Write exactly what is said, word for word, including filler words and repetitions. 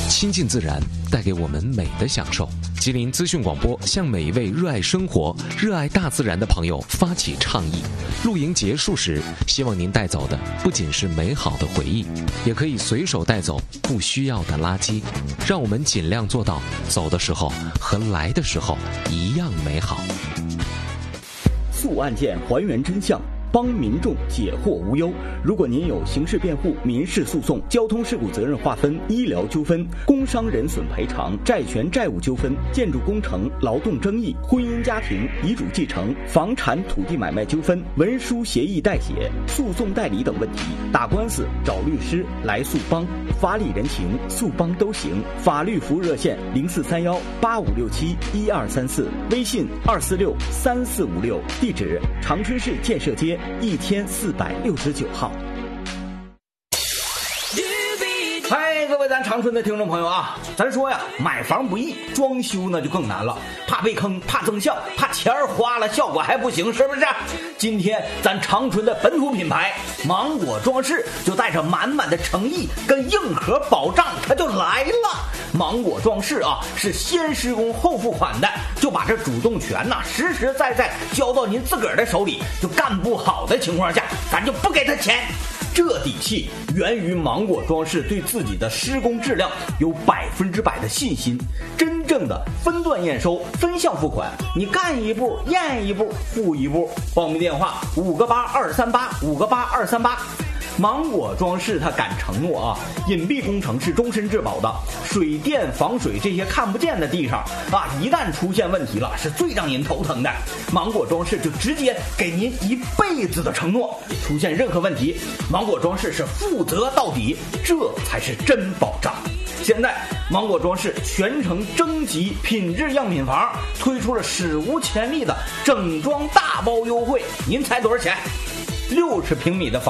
亲近自然，带给我们美的享受。吉林资讯广播向每一位热爱生活、热爱大自然的朋友发起倡议：露营结束时，希望您带走的不仅是美好的回忆，也可以随手带走不需要的垃圾。让我们尽量做到走的时候和来的时候一样美好。 诉案件还原真相，帮民众解惑无忧。如果您有刑事辩护、民事诉讼、交通事故责任划分、医疗纠纷、工伤人损赔偿、债权债务纠纷、建筑工程、劳动争议、婚姻家庭、遗嘱继承、房产土地买卖纠纷、文书协议代写、诉讼代理等问题，打官司找律师来诉帮，法理人情诉帮都行。法律服务热线零四三幺八五六七一二三四，微信二四六三四五六，地址长春市建设街一千四百六十九号。嗨，各位咱长春的听众朋友啊，咱说呀，买房不易，装修呢就更难了，怕被坑，怕增效，怕钱儿花了效果还不行，是不是？今天咱长春的本土品牌芒果装饰就带着满满的诚意跟硬核保障，它就来了。芒果装饰啊，是先施工后付款的，就把这主动权呐、啊、实实在在交到您自个儿的手里，就干不好的情况下，咱就不给他钱。这底气源于芒果装饰对自己的施工质量有百分之百的信心，真正的分段验收、分项付款，你干一步验一步付一步。报名电话五个八二三八五个八二三八。芒果装饰它敢承诺啊，隐蔽工程是终身质保的，水电防水这些看不见的地方啊，一旦出现问题了，是最让您头疼的。芒果装饰就直接给您一辈子的承诺，出现任何问题，芒果装饰是负责到底，这才是真保障。现在芒果装饰全程征集品质样品房，推出了史无前例的整装大包优惠，您猜多少钱？六十平米的房